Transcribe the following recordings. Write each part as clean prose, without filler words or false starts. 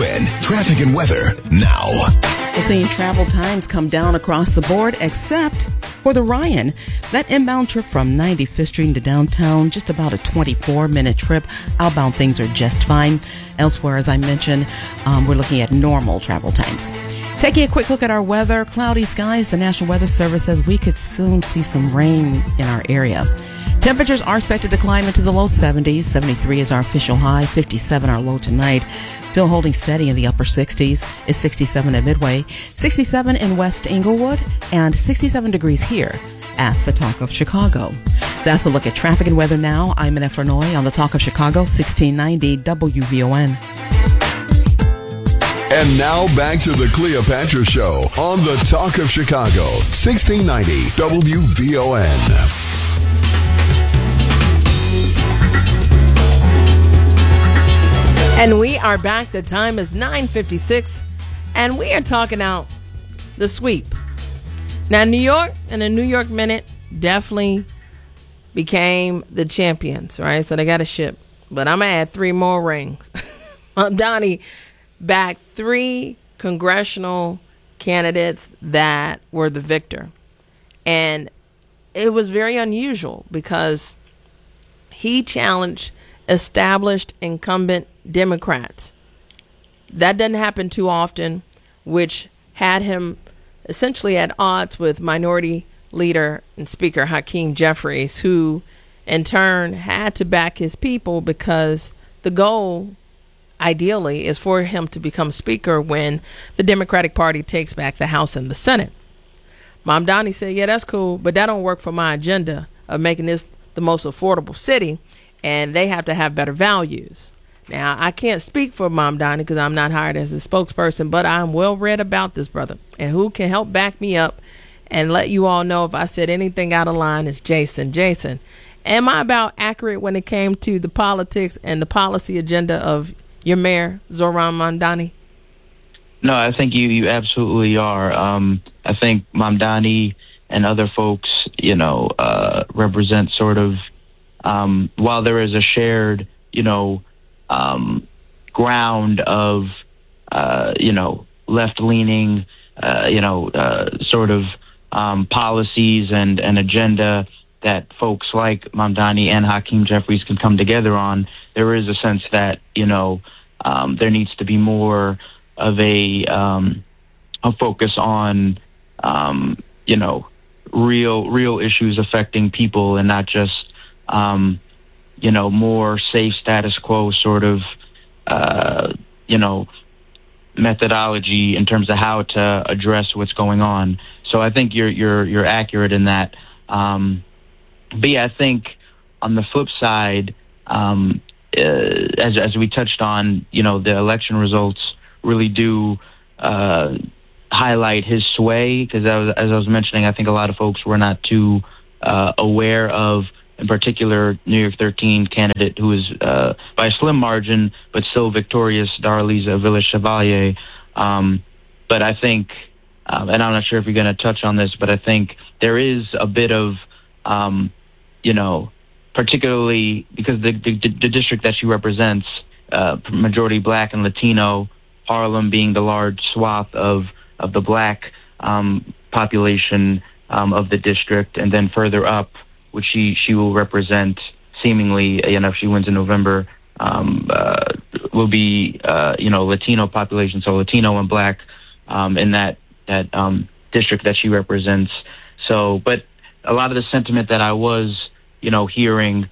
WVON traffic and weather now. We're seeing travel times come down across the board, except for the Ryan. That inbound trip from 95th Street to downtown, just about a 24-minute trip. Outbound things are just fine. Elsewhere, as I mentioned, we're looking at normal travel times. Taking a quick look at our weather, cloudy skies. The National Weather Service says we could soon see some rain in our area. Temperatures are expected to climb into the low 70s. 73 is our official high, 57 our low tonight. Still holding steady in the upper 60s. It's 67 at Midway, 67 in West Inglewood, and 67 degrees here at the Talk of Chicago. That's a look at traffic and weather now. I'm Annette Flournoy on the Talk of Chicago, 1690 WVON. And now back to the Cleopatra Show on the Talk of Chicago, 1690 WVON. And we are back. The time is 9:56, and we are talking out the sweep. Now, New York and the New York Minute definitely became the champions, right? So they got a ship. But I'm going to add 3 more rings. Mamdani backed 3 congressional candidates that were the victor. And it was very unusual because he challenged established incumbent Democrats. That doesn't happen too often, which had him essentially at odds with Minority Leader and Speaker Hakeem Jeffries, who in turn had to back his people because the goal, ideally, is for him to become Speaker when the Democratic Party takes back the House and the Senate. Mamdani said, yeah, that's cool, but that don't work for my agenda of making this the most affordable city, and they have to have better values. Now, I can't speak for Mamdani because I'm not hired as a spokesperson, but I'm well read about this brother. And who can help back me up and let you all know if I said anything out of line is Jason. Jason, am I about accurate when it came to the politics and the policy agenda of your mayor, Zohran Mamdani? No, I think you absolutely are. I think Mamdani and other folks, represent sort of, while there is a shared, ground of, left-leaning, sort of policies and agenda that folks like Mamdani and Hakeem Jeffries can come together on, there is a sense that, there needs to be more of a focus on, real issues affecting people and not just, more safe status quo sort of, methodology in terms of how to address what's going on. So I think you're accurate in that. But yeah, I think on the flip side, as we touched on, the election results really do highlight his sway, because as I was mentioning, I think a lot of folks were not too aware of, in particular, New York 13 candidate who is by a slim margin but still victorious, Darlisa Villas-Chevalier. But I think, and I'm not sure if you're going to touch on this, but I think there is a bit of, particularly because the district that she represents, majority Black and Latino, Harlem being the large swath of the Black population of the district, and then further up, which she will represent seemingly, if she wins in November, will be, Latino population, so Latino and Black in that district that she represents. So, but a lot of the sentiment that I was, hearing,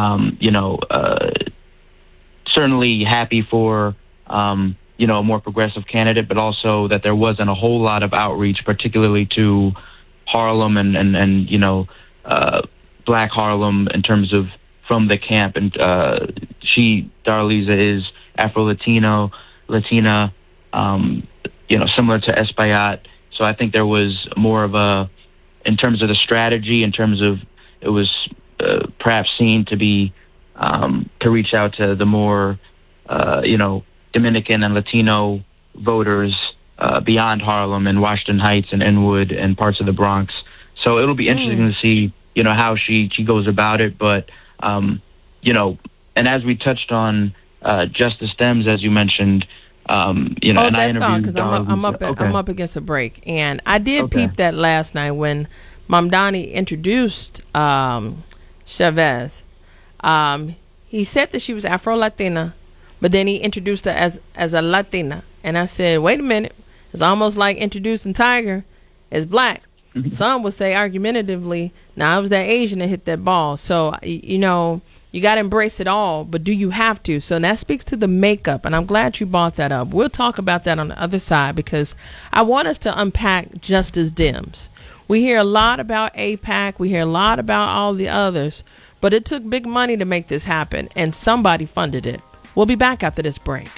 certainly happy for, a more progressive candidate, but also that there wasn't a whole lot of outreach, particularly to Harlem and Black Harlem in terms of from the camp. And Darlisa is Afro-Latino, Latina, similar to Espaillat. So I think there was more of a, in terms of the strategy, in terms of it was perhaps seen to be to reach out to the more, Dominican and Latino voters beyond Harlem and Washington Heights and Inwood and parts of the Bronx. So it'll be interesting to see, how she goes about it. But, and as we touched on Justice Dems, as you mentioned, You know, and I that thought, interviewed because I'm up against a break, and I did peep that last night when Mamdani introduced Chavez. He said that she was Afro-Latina, but then he introduced her as a Latina. And I said, wait a minute. It's almost like introducing Tiger as black. Mm-hmm. Some would say argumentatively, now it was that Asian that hit that ball. So, you know, you got to embrace it all, but do you have to? So that speaks to the makeup, and I'm glad you brought that up. We'll talk about that on the other side because I want us to unpack Justice Dems. We hear a lot about AIPAC. We hear a lot about all the others, but it took big money to make this happen, and somebody funded it. We'll be back after this break.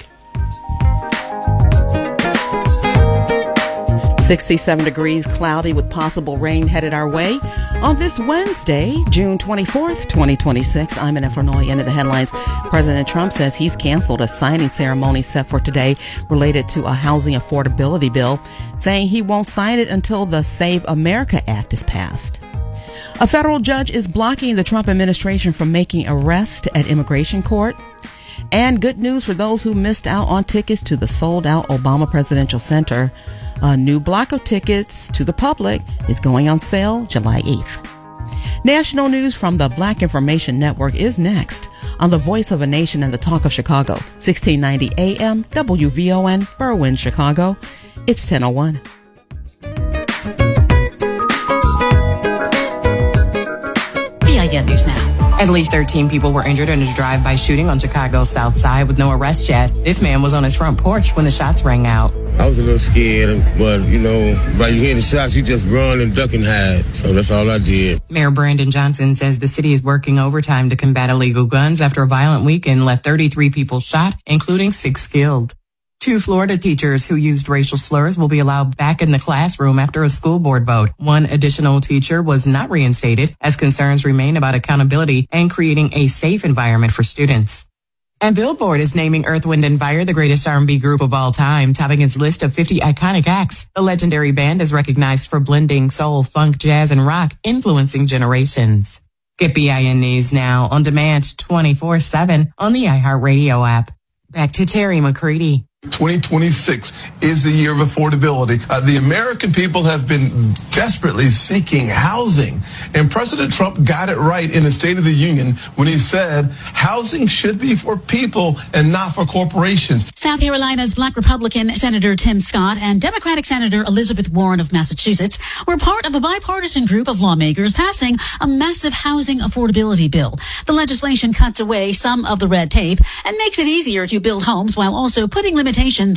67 degrees, cloudy with possible rain headed our way on this Wednesday, June 24th, 2026. I'm in Efranoy. Into the headlines. President Trump says he's canceled a signing ceremony set for today related to a housing affordability bill, saying he won't sign it until the Save America Act is passed. A federal judge is blocking the Trump administration from making arrests at immigration court. And good news for those who missed out on tickets to the sold-out Obama Presidential Center. A new block of tickets to the public is going on sale July 8th. National news from the Black Information Network is next on the Voice of a Nation and the Talk of Chicago, 1690 AM, WVON, Berwyn, Chicago. It's 10:01. VIN News Now. At least 13 people were injured in a drive-by shooting on Chicago's South Side with no arrest yet. This man was on his front porch when the shots rang out. I was a little scared, but, you know, by you hear the shots, you just run and duck and hide. So that's all I did. Mayor Brandon Johnson says the city is working overtime to combat illegal guns after a violent weekend left 33 people shot, including 6 killed. 2 Florida teachers who used racial slurs will be allowed back in the classroom after a school board vote. 1 additional teacher was not reinstated as concerns remain about accountability and creating a safe environment for students. And Billboard is naming Earth, Wind & Fire the greatest R&B group of all time, topping its list of 50 iconic acts. The legendary band is recognized for blending soul, funk, jazz, and rock, influencing generations. Get BIN News now on demand 24/7 on the iHeartRadio app. Back to Terry McCready. 2026 is the year of affordability. The American people have been desperately seeking housing, and President Trump got it right in the State of the Union when he said housing should be for people and not for corporations. South Carolina's Black Republican Senator Tim Scott and Democratic Senator Elizabeth Warren of Massachusetts were part of a bipartisan group of lawmakers passing a massive housing affordability bill. The legislation cuts away some of the red tape and makes it easier to build homes while also putting limitations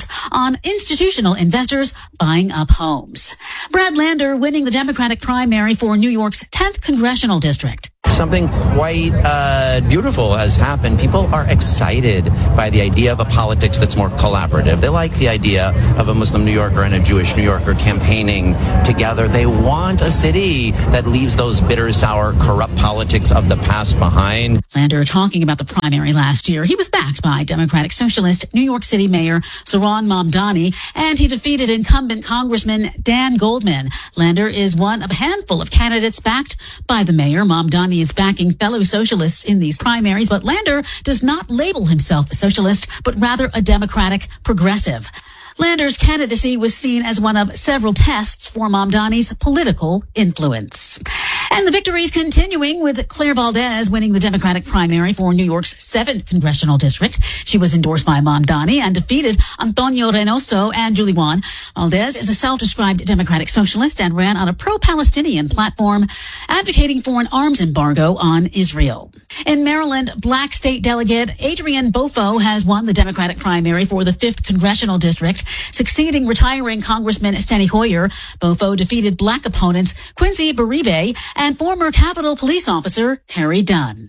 on institutional investors buying up homes. Brad Lander winning the Democratic primary for New York's 10th congressional district. Something quite beautiful has happened. People are excited by the idea of a politics that's more collaborative. They like the idea of a Muslim New Yorker and a Jewish New Yorker campaigning together. They want a city that leaves those bitter, sour, corrupt politics of the past behind. Lander talking about the primary last year. He was backed by Democratic Socialist New York City Mayor Zohran Mamdani, and he defeated incumbent Congressman Dan Goldman. Lander is one of a handful of candidates backed by the mayor. Mamdani is backing fellow socialists in these primaries, but Lander does not label himself a socialist, but rather a Democratic progressive. Lander's candidacy was seen as one of several tests for Mamdani's political influence. And the victories continuing with Claire Valdez winning the Democratic primary for New York's 7th congressional district. She was endorsed by Mamdani and defeated Antonio Reynoso and Julie Wan. Valdez is a self-described Democratic socialist and ran on a pro-Palestinian platform advocating for an arms embargo on Israel. In Maryland, Black state delegate Adrian Bofo has won the Democratic primary for the 5th congressional district, succeeding retiring Congressman Steny Hoyer. Bofo defeated Black opponents Quincy Beribe and former Capitol Police officer Harry Dunn.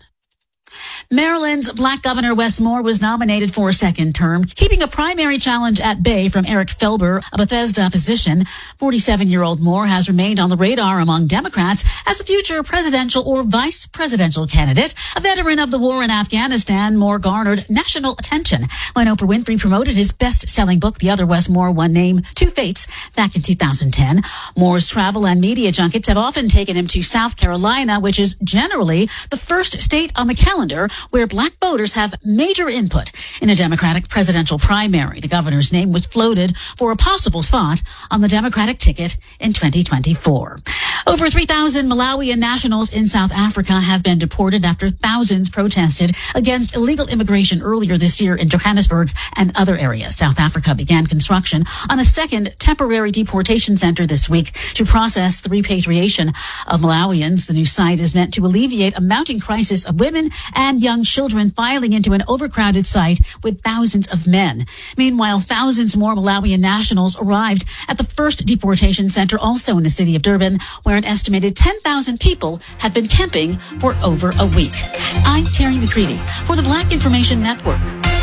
Maryland's Black Governor Wes Moore was nominated for a second term, keeping a primary challenge at bay from Eric Felber, a Bethesda physician. 47-year-old Moore has remained on the radar among Democrats as a future presidential or vice presidential candidate. A veteran of the war in Afghanistan, Moore garnered national attention when Oprah Winfrey promoted his best-selling book, The Other Wes Moore, One Name, Two Fates, back in 2010. Moore's travel and media junkets have often taken him to South Carolina, which is generally the first state on the calendar calendar where black voters have major input in a Democratic presidential primary. The governor's name was floated for a possible spot on the Democratic ticket in 2024. Over 3,000 Malawian nationals in South Africa have been deported after thousands protested against illegal immigration earlier this year in Johannesburg and other areas. South Africa began construction on a second temporary deportation center this week to process the repatriation of Malawians. The new site is meant to alleviate a mounting crisis of women and young children filing into an overcrowded site with thousands of men. Meanwhile, thousands more Malawian nationals arrived at the first deportation center, also in the city of Durban, where an estimated 10,000 people have been camping for over a week. I'm Terry McCready for the Black Information Network.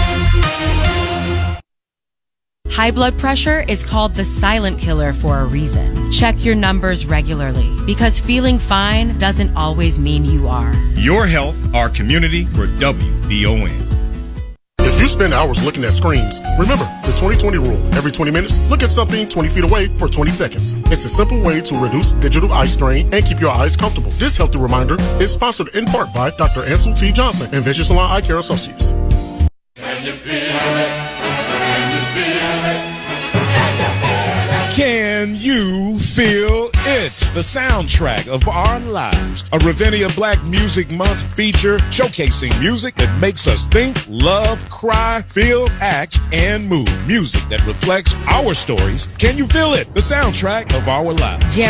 High blood pressure is called the silent killer for a reason. Check your numbers regularly, because feeling fine doesn't always mean you are. Your health, our community, for WVON. If you spend hours looking at screens, remember the 20-20 rule. Every 20 minutes, look at something 20 feet away for 20 seconds. It's a simple way to reduce digital eye strain and keep your eyes comfortable. This healthy reminder is sponsored in part by Dr. Ansel T. Johnson and Vision Salon Eye Care Associates. Can you feel it? Can you feel it? The soundtrack of our lives. A Ravinia Black Music Month feature showcasing music that makes us think, love, cry, feel, act, and move. Music that reflects our stories. Can you feel it? The soundtrack of our lives. Jerry